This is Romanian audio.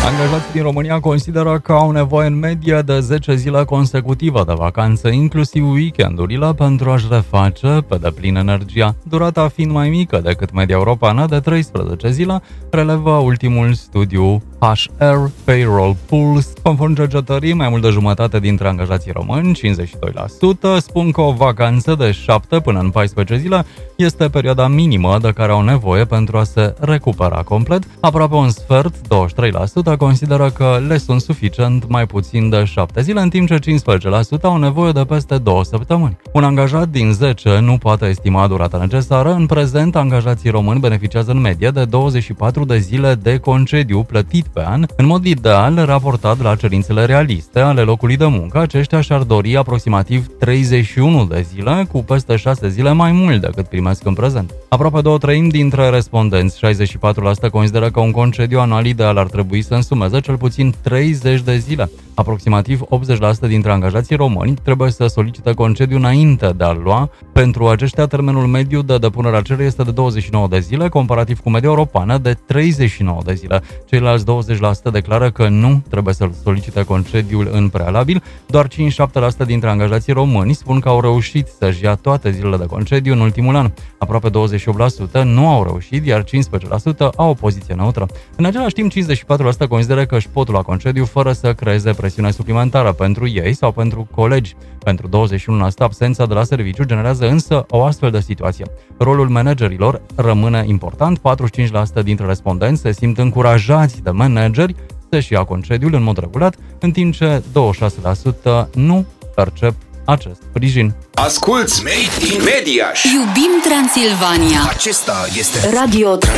Angajații din România consideră că au nevoie în medie de 10 zile consecutive de vacanță, inclusiv weekendurile, pentru a-și reface pe deplin energia. Durata fiind mai mică decât media europeană de 13 zile, relevă ultimul studiu HR Payroll Pulse. Conform cercetării, mai mult de jumătate dintre angajații români, 52%, spun că o vacanță de 7 până în 14 zile este perioada minimă de care au nevoie pentru a se recupera complet. Aproape un sfert, 23%, consideră că le sunt suficient mai puțin de 7 zile, în timp ce 15% au nevoie de peste 2 săptămâni. Un angajat din 10 nu poate estima durata necesară. În prezent, angajații români beneficiază în medie de 24 de zile de concediu plătit pe an. În mod ideal, raportat la cerințele realiste ale locului de muncă, aceștia și-ar dori aproximativ 31 de zile, cu peste 6 zile mai mult decât primesc în prezent. Aproape 2/3 dintre respondenți, 64%, consideră că un concediu anual ideal ar trebui să însumeze cel puțin 30 de zile. Aproximativ 80% dintre angajații români trebuie să solicite concediu înainte de a-l lua. Pentru aceștia, termenul mediu de depunere a cererii este de 29 de zile, comparativ cu media europeană de 39 de zile. Ceilalți 20% declară că nu trebuie să solicite concediul în prealabil. Doar 5-7% dintre angajații români spun că au reușit să-și ia toate zilele de concediu în ultimul an. Aproape 28% nu au reușit, iar 15% au o poziție neutră. În același timp, 54% consideră că își pot lua concediu fără să creeze presiune suplimentară pentru ei sau pentru colegi. Pentru 21%, absența de la serviciu generează însă o astfel de situație. Rolul managerilor rămâne important. 45% dintre respondenți se simt încurajați de manageri să-și ia concediul în mod regulat, în timp ce 26% nu percep acest sprijin. Asculți Made in Mediaș. Iubim Transilvania. Acesta este Radio